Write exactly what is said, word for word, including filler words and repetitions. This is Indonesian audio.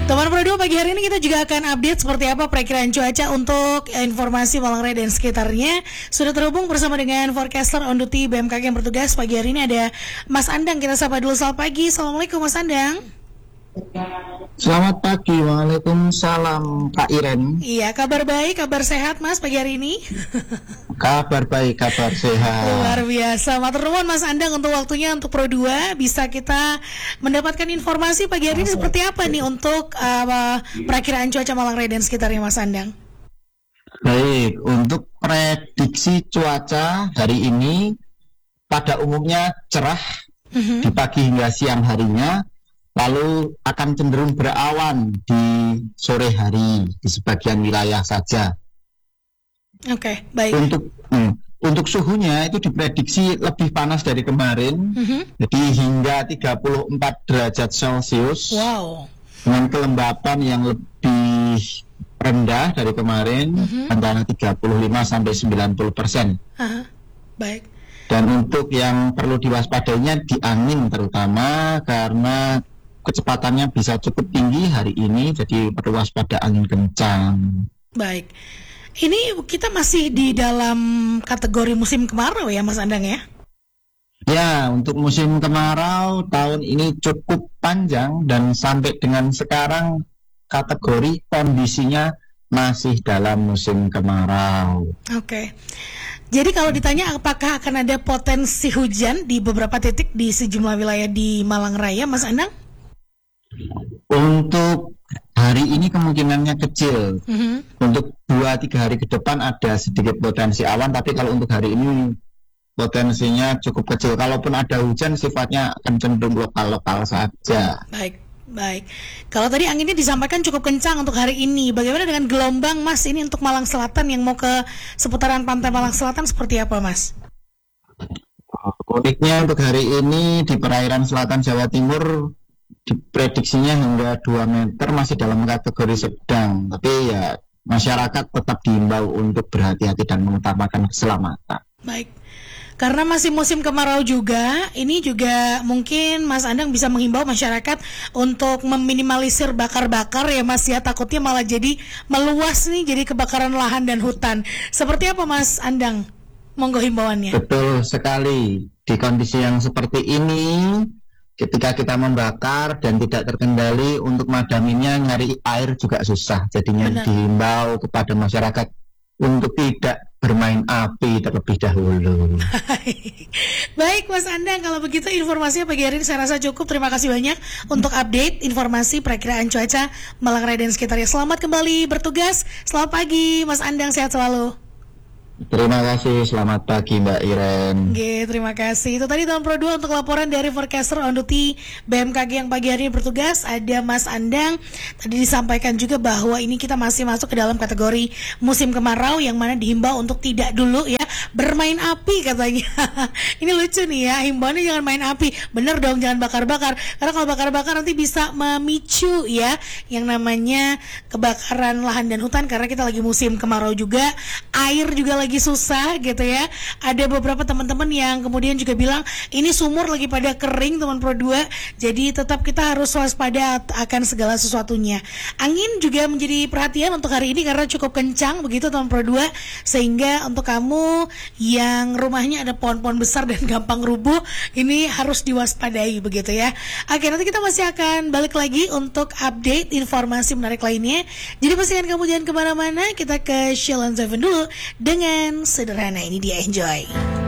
Teman Pro dua, pagi hari ini kita juga akan update seperti apa perakiraan cuaca untuk informasi Malang Raya dan sekitarnya. Sudah terhubung bersama dengan forecaster on duty B M K G yang bertugas pagi hari ini, ada Mas Andang. Kita sapa dulu, selamat pagi. Assalamualaikum Mas Andang. Selamat pagi, waalaikumsalam Kak Iren. Iya, kabar baik, kabar sehat Mas pagi hari ini. Kabar baik, kabar sehat. Luar biasa, matur nuwun Mas Andang untuk waktunya untuk Pro dua. Bisa kita mendapatkan informasi pagi hari ini seperti apa nih untuk uh, perakiraan cuaca Malang Raya dan sekitarnya Mas Andang? Baik, untuk prediksi cuaca hari ini pada umumnya cerah uh-huh. di pagi hingga siang harinya, lalu akan cenderung berawan di sore hari di sebagian wilayah saja. Oke, okay, baik. Untuk hmm, untuk suhunya itu diprediksi lebih panas dari kemarin, uh-huh. jadi hingga tiga puluh empat derajat Celcius. Wow. Dengan kelembapan yang lebih rendah dari kemarin, uh-huh. antara tiga puluh lima sampai sembilan puluh persen. Uh-huh. Baik. Dan untuk yang perlu diwaspadainya di angin terutama karena kecepatannya bisa cukup tinggi hari ini, jadi perlu waspada angin kencang. Baik. Ini kita masih di dalam kategori musim kemarau ya Mas Andang ya? Ya, untuk musim kemarau tahun ini cukup panjang dan sampai dengan sekarang kategori kondisinya masih dalam musim kemarau. Oke. Jadi kalau ditanya apakah akan ada potensi hujan di beberapa titik di sejumlah wilayah di Malang Raya, Mas Andang? Untuk hari ini kemungkinannya kecil. Mm-hmm. Untuk dua tiga hari ke depan ada sedikit potensi awan, tapi kalau untuk hari ini potensinya cukup kecil. Kalaupun ada hujan sifatnya akan cenderung lokal-lokal saja. Baik, baik. Kalau tadi anginnya disampaikan cukup kencang untuk hari ini, bagaimana dengan gelombang Mas ini untuk Malang Selatan yang mau ke seputaran pantai Malang Selatan seperti apa Mas? Uniknya untuk hari ini di perairan selatan Jawa Timur diprediksinya hingga dua meter, masih dalam kategori sedang, tapi ya masyarakat tetap diimbau untuk berhati-hati dan mengutamakan keselamatan. Baik, karena masih musim kemarau juga, ini juga mungkin Mas Andang bisa menghimbau masyarakat untuk meminimalisir bakar-bakar ya Mas ya, takutnya malah jadi meluas nih, jadi kebakaran lahan dan hutan. Seperti apa Mas Andang? Monggo himbauannya. Betul sekali, di kondisi yang seperti ini ketika kita membakar dan tidak terkendali, untuk madaminnya nyari air juga susah. Jadinya Benar. Dihimbau kepada masyarakat untuk tidak bermain api terlebih dahulu. Baik Mas Andang, kalau begitu informasinya pagi hari ini saya rasa cukup. Terima kasih banyak untuk update informasi perakiraan cuaca Malang Raya dan sekitarnya. Selamat kembali bertugas. Selamat pagi Mas Andang, sehat selalu. Terima kasih, selamat pagi Mbak Iren. Oke, terima kasih. Itu tadi Tahun Pro dua untuk laporan dari forecaster on duty B M K G yang pagi hari ini bertugas, ada Mas Andang. Tadi disampaikan juga bahwa ini kita masih masuk ke dalam kategori musim kemarau, yang mana dihimbau untuk tidak dulu ya bermain api katanya. Ini lucu nih ya, himbauannya jangan main api. Bener dong, jangan bakar-bakar, karena kalau bakar-bakar nanti bisa memicu ya yang namanya kebakaran lahan dan hutan, karena kita lagi musim kemarau juga, air juga lagi susah gitu ya. Ada beberapa teman-teman yang kemudian juga bilang ini sumur lagi pada kering teman Pro dua. Jadi tetap kita harus waspada akan segala sesuatunya. Angin juga menjadi perhatian untuk hari ini karena cukup kencang begitu teman Pro dua, sehingga untuk kamu yang rumahnya ada pohon-pohon besar dan gampang rubuh, ini harus diwaspadai begitu ya. Oke, nanti kita masih akan balik lagi untuk update informasi menarik lainnya. Jadi pastikan kamu jangan kemana-mana. Kita ke Sheila Seven dulu dengan sederhana ini, dia enjoy.